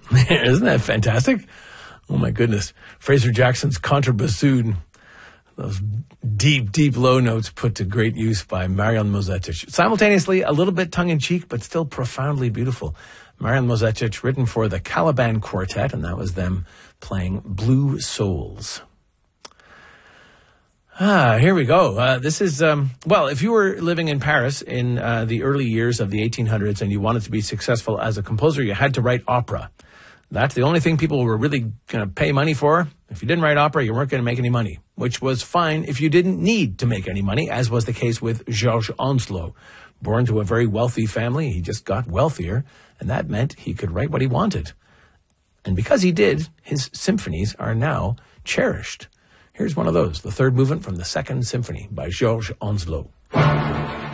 Isn't that fantastic? Oh, my goodness. Fraser Jackson's contrabassoon. Those deep, deep low notes put to great use by Marian Mozetic. Simultaneously, a little bit tongue-in-cheek, but still profoundly beautiful. Marian Mozetic, written for the Caliban Quartet, and that was them playing Blue Souls. Here we go. This is, if you were living in Paris in the early years of the 1800s and you wanted to be successful as a composer, you had to write opera. That's the only thing people were really going to pay money for. If you didn't write opera, you weren't going to make any money, which was fine if you didn't need to make any money, as was the case with Georges Onslow. Born to a very wealthy family, he just got wealthier, and that meant he could write what he wanted. And because he did, his symphonies are now cherished. Here's one of those, the third movement from the Second Symphony by Georges Onslow.